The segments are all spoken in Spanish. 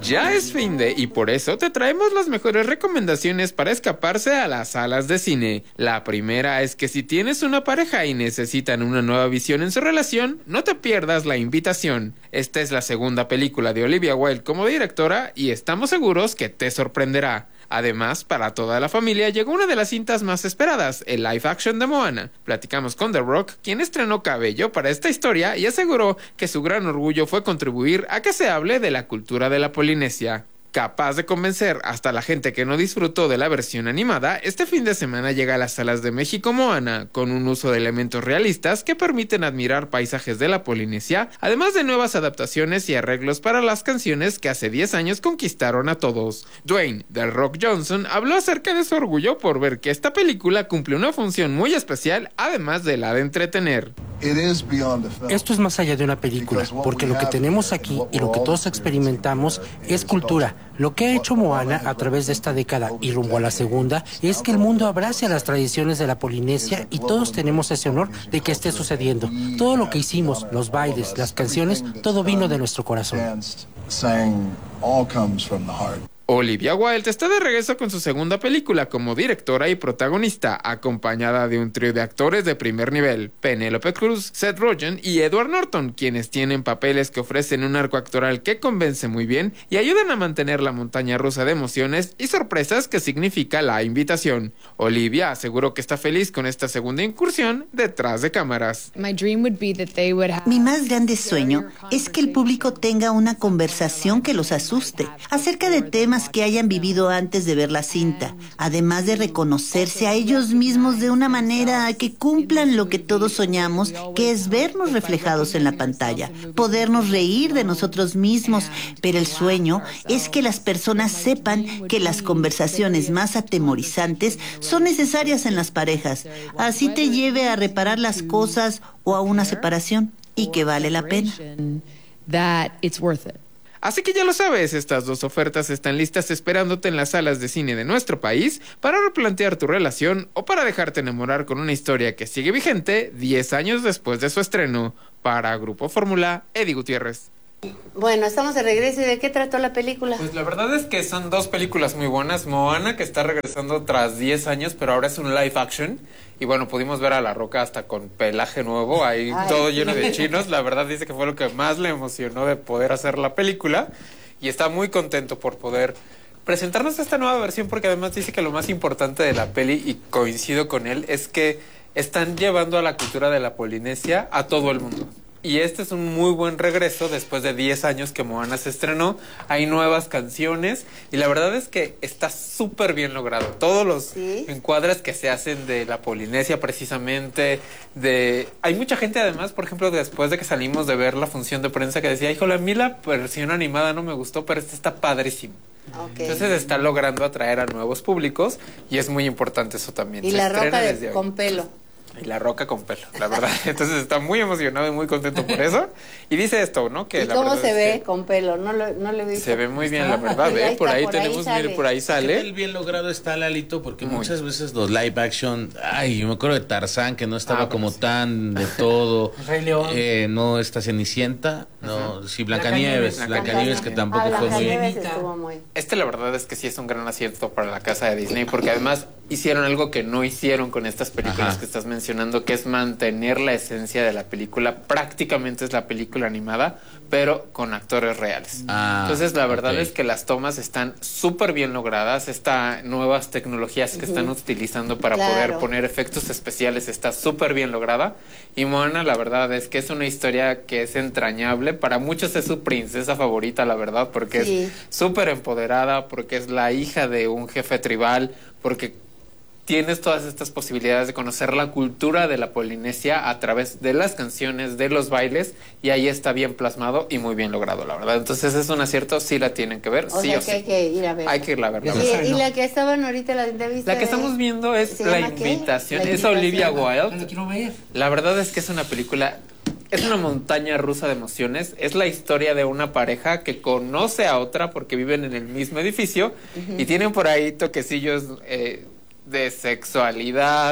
Ya es fin de y por eso te traemos las mejores recomendaciones para escaparse a las salas de cine. La primera es que si tienes una pareja y necesitan una nueva visión en su relación, no te pierdas La Invitación. Esta es la segunda película de Olivia Wilde como directora y estamos seguros que te sorprenderá. Además, para toda la familia llegó una de las cintas más esperadas, el live action de Moana. Platicamos con The Rock, quien estrenó cabello para esta historia y aseguró que su gran orgullo fue contribuir a que se hable de la cultura de la Polinesia. Capaz de convencer hasta la gente que no disfrutó de la versión animada, este fin de semana llega a las salas de México Moana, con un uso de elementos realistas que permiten admirar paisajes de la Polinesia, además de nuevas adaptaciones y arreglos para las canciones que hace 10 años conquistaron a todos. Dwayne The Rock Johnson habló acerca de su orgullo por ver que esta película cumple una función muy especial, además de la de entretener. Esto es más allá de una película, porque lo que tenemos aquí y lo que todos experimentamos es cultura. Lo que ha hecho Moana a través de esta década y rumbo a la segunda es que el mundo abrace a las tradiciones de la Polinesia y todos tenemos ese honor de que esté sucediendo. Todo lo que hicimos, los bailes, las canciones, todo vino de nuestro corazón. Olivia Wilde está de regreso con su segunda película como directora y protagonista, acompañada de un trío de actores de primer nivel, Penélope Cruz, Seth Rogen y Edward Norton, quienes tienen papeles que ofrecen un arco actoral que convence muy bien y ayudan a mantener la montaña rusa de emociones y sorpresas que significa La Invitación. Olivia aseguró que está feliz con esta segunda incursión detrás de cámaras. Mi más grande sueño es que el público tenga una conversación que los asuste acerca de temas que hayan vivido antes de ver la cinta, además de reconocerse a ellos mismos de una manera que cumplan lo que todos soñamos, que es vernos reflejados en la pantalla, podernos reír de nosotros mismos, pero el sueño es que las personas sepan que las conversaciones más atemorizantes son necesarias en las parejas, así te lleve a reparar las cosas o a una separación, y que vale la pena. Así que ya lo sabes, estas dos ofertas están listas esperándote en las salas de cine de nuestro país para replantear tu relación o para dejarte enamorar con una historia que sigue vigente 10 años después de su estreno. Para Grupo Fórmula, Eddie Gutiérrez. Bueno, estamos de regreso. ¿Y de qué trató la película? Pues la verdad es que son dos películas muy buenas. Moana, que está regresando tras 10 años, pero ahora es un live action. Y bueno, pudimos ver a La Roca hasta con pelaje nuevo, ahí todo lleno de chinos. La verdad dice que fue lo que más le emocionó de poder hacer la película. Y está muy contento por poder presentarnos esta nueva versión, porque además dice que lo más importante de la peli, y coincido con él, es que están llevando a la cultura de la Polinesia a todo el mundo. Y este es un muy buen regreso después de 10 años que Moana se estrenó. Hay nuevas canciones y la verdad es que está súper bien logrado. Todos los encuadres que se hacen de la Polinesia precisamente. Hay mucha gente además, por ejemplo, después de que salimos de ver la función de prensa, que decía, híjole, a mí la versión animada no me gustó, pero esta está padrísimo. Okay. Entonces está logrando atraer a nuevos públicos y es muy importante eso también. Y La Roca con pelo. Y La Roca con pelo, la verdad. Entonces está muy emocionado y muy contento por eso. Y dice esto, ¿no? Que ¿Y la cómo verdad se ve es que con pelo? No le he visto. Se ve muy bien, la verdad. ¿Eh? Por ahí tenemos, mire, por ahí sale. Qué bien logrado está, Lalito, porque muchas veces los live action, yo me acuerdo de Tarzán, que no estaba como tan de todo. Rey León. No, esta Cenicienta, no, sí, Blancanieves, que tampoco fue muy... La verdad es que sí es un gran acierto para la casa de Disney, porque además hicieron algo que no hicieron con estas películas que estás mencionando, que es mantener la esencia de la película. Prácticamente es la película animada, pero con actores reales. Entonces la verdad es que las tomas están súper bien logradas. Estas nuevas tecnologías que están utilizando para poder poner efectos especiales está súper bien lograda. Y Moana, la verdad es que es una historia que es entrañable. Para muchos es su princesa favorita, la verdad, porque es súper empoderada, porque es la hija de un jefe tribal, porque tienes todas estas posibilidades de conocer la cultura de la Polinesia a través de las canciones, de los bailes, y ahí está bien plasmado y muy bien logrado, la verdad. Entonces es un acierto, sí la tienen que ver, sí o sí. Hay que ir a ver. Hay que irla a ver. Y la que estaban ahorita, la entrevista. La que estamos viendo es La Invitación, es Olivia Wilde. La quiero ver. La verdad es que es una película... Es una montaña rusa de emociones. Es la historia de una pareja que conoce a otra porque viven en el mismo edificio y tienen por ahí toquecillos de sexualidad,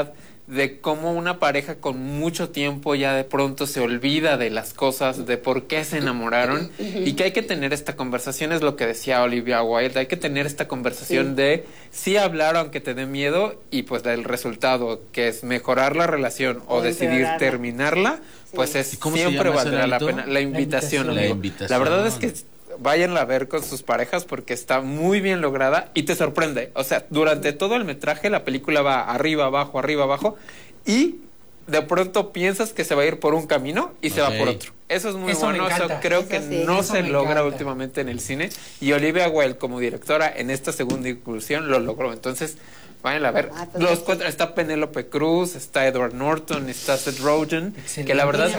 de cómo una pareja con mucho tiempo ya de pronto se olvida de las cosas, de por qué se enamoraron, y que hay que tener esta conversación, es lo que decía Olivia Wilde, hay que tener esta conversación de sí hablar aunque te dé miedo, y pues el resultado, que es mejorar la relación o decidir terminarla, pues es siempre valdrá la pena. La invitación, amigo. La verdad es que váyanla a ver con sus parejas porque está muy bien lograda y te sorprende. O sea, durante todo el metraje la película va arriba, abajo y de pronto piensas que se va a ir por un camino y se va por otro. Eso es muy bueno, eso creo que no se logra últimamente en el cine, y Olivia Wilde como directora en esta segunda incursión lo logró. Entonces vayan a ver. Los cuatro, está Penélope Cruz, está Edward Norton, está Seth Rogen, que la verdad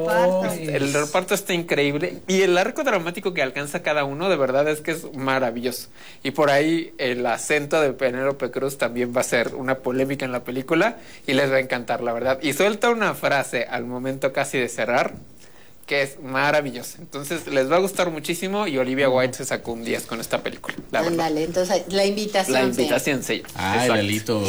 el reparto está increíble, y el arco dramático que alcanza cada uno de verdad es que es maravilloso. Y por ahí el acento de Penélope Cruz también va a ser una polémica en la película y les va a encantar, la verdad. Y suelta una frase al momento casi de cerrar que es maravillosa. Entonces les va a gustar muchísimo, y Olivia Wilde se sacó un 10 con esta película. Ándale, entonces la invitación. La invitación, sí. Lalito.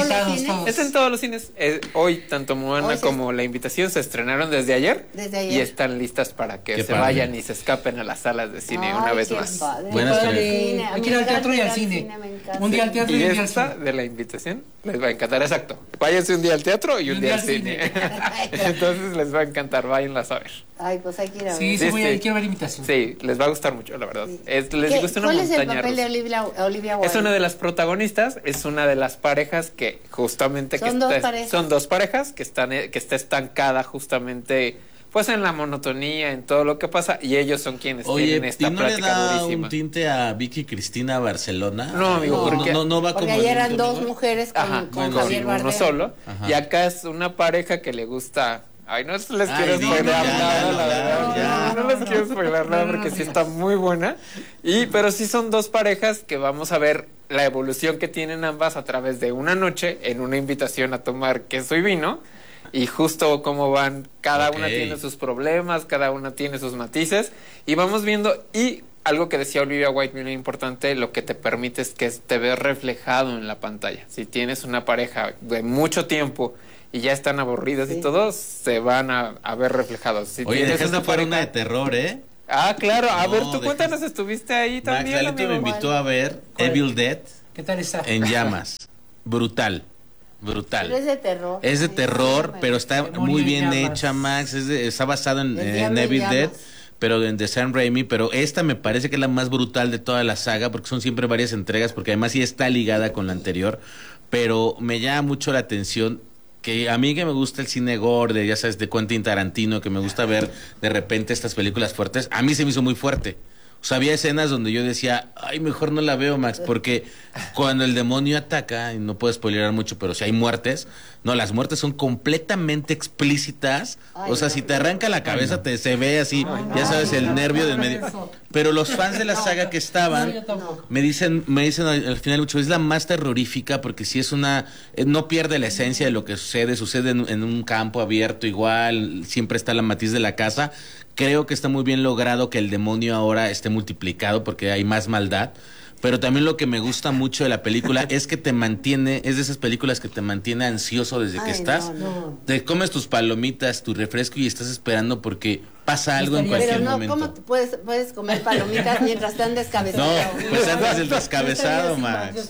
Es en todos los cines. Hoy tanto Moana como La Invitación se estrenaron desde ayer. Y están listas para que se vayan y se escapen a las salas de cine una vez más. Buenas tardes. Hay que ir al teatro y al cine. Un día al teatro y un día al cine. De La Invitación les va a encantar, exacto. Váyanse un día al teatro y un día al cine. Entonces les va a encantar, váyanlas a ver. Ay, pues hay que ir a ver. Sí, quiero ver Invitación. Sí, les va a gustar mucho, la verdad. Les gusta una ¿Cuál montaña es el papel de Olivia Wilde? Es una de las protagonistas, es una de las parejas que justamente son dos parejas que está estancada justamente pues en la monotonía, en todo lo que pasa, y ellos son quienes tienen esta plática durísima. ¿Y no le da un tinte a Vicky Cristina Barcelona? No, amigo, porque no va porque como ayer eran dos mujeres con Javier Bardem. Uno solo. Ajá. Y acá es una pareja que le gusta. Ay, no les quiero spoilear nada, la verdad. No les quiero spoilear nada porque sí está muy buena. Pero sí son dos parejas que vamos a ver la evolución que tienen ambas a través de una noche en una invitación a tomar queso y vino. Y justo cómo van, cada una tiene sus problemas, cada una tiene sus matices. Y vamos viendo, y algo que decía Olivia Wilde muy importante, lo que te permite es que te veas reflejado en la pantalla. Si tienes una pareja de mucho tiempo y ya están aburridos y todos se van a ver reflejados. Si dejaste fuera una de terror, ¿eh? Ah, claro. A ver, tú cuéntanos, estuviste ahí también, Max, me invitó a ver Evil Dead. ¿Qué tal está? En llamas. Brutal. Pero es de terror. Es de terror, pero está muy bien hecha, Max. Está basado en Evil Dead, pero de Sam Raimi. Pero esta me parece que es la más brutal de toda la saga, porque son siempre varias entregas, porque además sí está ligada con la anterior. Pero me llama mucho la atención que a mí, que me gusta el cine gore, ya sabes, de Quentin Tarantino, que me gusta ver de repente estas películas fuertes, a mí se me hizo muy fuerte. O sea, había escenas donde yo decía, ay, mejor no la veo, Max, porque cuando el demonio ataca, y no puedo spoilerar mucho, pero si hay muertes, no, las muertes son completamente explícitas. O sea, si te arranca la cabeza, se ve así, ya sabes, el nervio del medio. Pero los fans de la saga que estaban me dicen al final mucho, es la más terrorífica, porque si es no pierde la esencia de lo que sucede en un campo abierto igual, siempre está la matiz de la casa. Creo que está muy bien logrado que el demonio ahora esté multiplicado porque hay más maldad. Pero también lo que me gusta mucho de la película es que te mantiene, es de esas películas que te mantiene ansioso desde que estás. Te comes tus palomitas, tu refresco y estás esperando porque pasa algo en cualquier momento. ¿Cómo puedes comer palomitas mientras están descabezados? No, pues antes del descabezado, Max.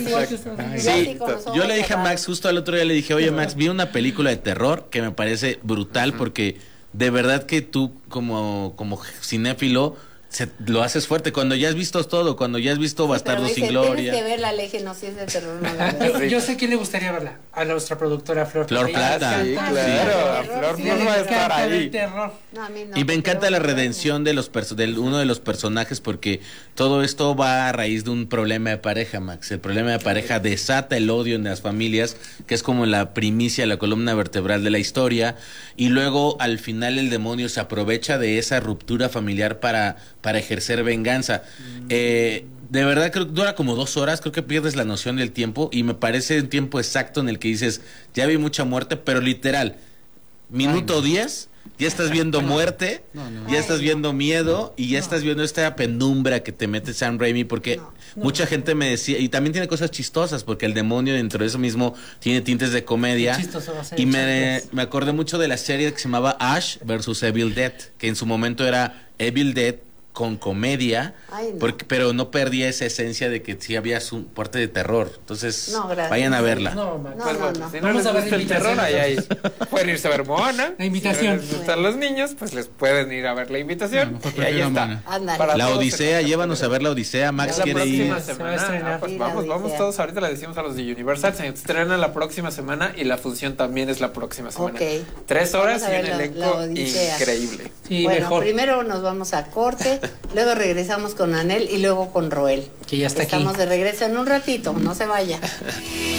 Yo le dije a Max, justo al otro día le dije, oye, Max, vi una película de terror que me parece brutal porque de verdad que tú como cinéfilo lo haces fuerte cuando ya has visto todo, cuando ya has visto Bastardos sin Gloria. Tienes que verla, le dije, no, si es de terror, no la veo. Yo sé quién le gustaría verla, a nuestra productora Flor Plata. Sí, claro, a Flor no va a estar ahí. No, a mí no, y me encanta la redención de uno de los personajes, porque todo esto va a raíz de un problema de pareja, Max. El problema de pareja desata el odio en las familias, que es como la primicia, la columna vertebral de la historia, y luego al final el demonio se aprovecha de esa ruptura familiar para ejercer venganza. De verdad creo que dura como 2 horas, creo que pierdes la noción del tiempo y me parece un tiempo exacto en el que dices, ya vi mucha muerte, pero literal, minuto 10 ya estás viendo muerte, ya estás viendo miedo y ya estás viendo esta penumbra que te mete Sam Raimi, porque mucha gente me decía, y también tiene cosas chistosas, porque el demonio dentro de eso mismo tiene tintes de comedia, y me acordé mucho de la serie que se llamaba Ash vs. Evil Dead, que en su momento era Evil Dead con comedia, pero no perdía esa esencia de que sí había su parte de terror. Entonces, vayan a verla. Si no les gusta el terror, ahí pueden irse a ver Moana. La invitación. Si les gustan los niños, pues les pueden ir a ver La Invitación. Y ahí está. La Odisea, llévanos a ver La Odisea. Max quiere ir. Pues vamos todos. Ahorita le decimos a los de Universal. Se estrena la próxima semana y la función también es la próxima semana. 3 horas y un elenco increíble. Bueno, primero nos vamos a corte. Luego regresamos con Anel y luego con Roel. Que ya está aquí. Estamos de regreso en un ratito, no se vaya.